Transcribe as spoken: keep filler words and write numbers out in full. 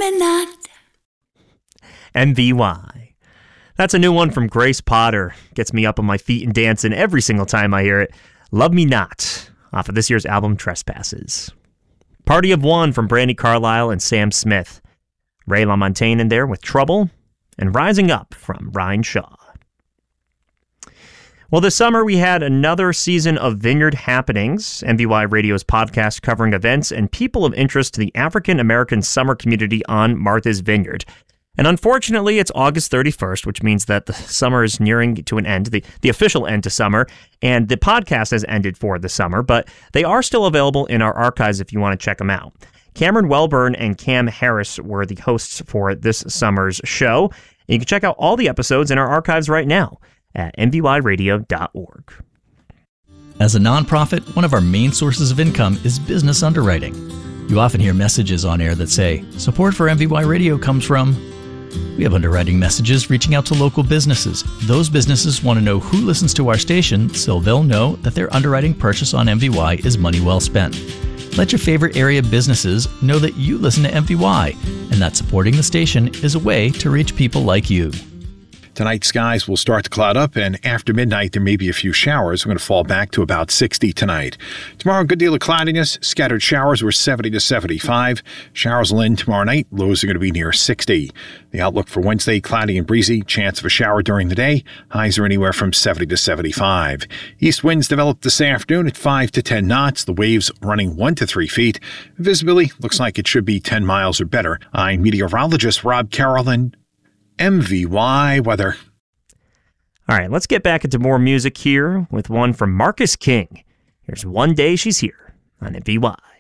me not. M V Y. That's a new one from Grace Potter. Gets me up on my feet and dancing every single time I hear it. Love Me Not, off of this year's album Trespasses. Party of One from Brandi Carlile and Sam Smith. Ray LaMontagne in there with Trouble. And Rising Up from Ryan Shaw. Well, this summer we had another season of Vineyard Happenings, M V Y Radio's podcast covering events and people of interest to the African-American summer community on Martha's Vineyard. And unfortunately, it's August thirty-first, which means that the summer is nearing to an end, the, the official end to summer, and the podcast has ended for the summer, but they are still available in our archives if you want to check them out. Cameron Welburn and Cam Harris were the hosts for this summer's show, and you can check out all the episodes in our archives right now at m v y radio dot org. As a nonprofit, one of our main sources of income is business underwriting. You often hear messages on air that say, support for M V Y Radio comes from... We have underwriting messages reaching out to local businesses. Those businesses want to know who listens to our station so they'll know that their underwriting purchase on M V Y is money well spent. Let your favorite area businesses know that you listen to M V Y and that supporting the station is a way to reach people like you. Tonight, skies will start to cloud up, and after midnight, there may be a few showers. We're going to fall back to about sixty tonight. Tomorrow, a good deal of cloudiness. Scattered showers were seventy to seventy-five. Showers will end tomorrow night. Lows are going to be near sixty. The outlook for Wednesday, cloudy and breezy. Chance of a shower during the day. Highs are anywhere from seventy to seventy-five. East winds develop this afternoon at five to ten knots. The waves running one to three feet. Visibility looks like it should be ten miles or better. I'm meteorologist Rob Carroll, M V Y weather. All right, let's get back into more music here with one from Marcus King. Here's One Day She's Here on M V Y.